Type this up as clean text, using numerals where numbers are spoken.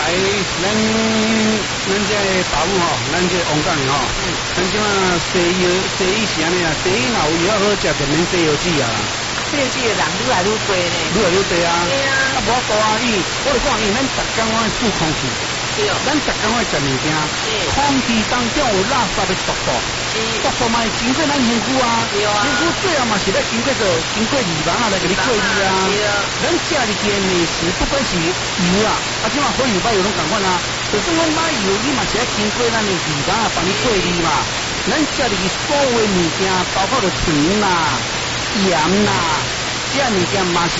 这爸母吼，咱这王讲的吼，咱即马西医是安尼啊，西医若有药好食，就免西药剂啊。 西药剂的人愈来愈多呢。 愈来愈多啊。 对啊。 啊，无多啊，我就讲，咱逐工爱注空气。 对哦。 咱逐工爱食物件。空气当中有垃圾的毒素。毒素嘛会经过咱身躯啊。 对啊。 身躯最后嘛是要经过胰肠啊来给你过滤啊。 对啊。 咱食入去的美食，不管是油啊，即嘛好油歹油拢共款啊。就算讲买油，你嘛是要经过咱的胰肠啊帮你过滤嘛。咱食入去所有的物件，包括着糖啦、盐啦，这物件嘛是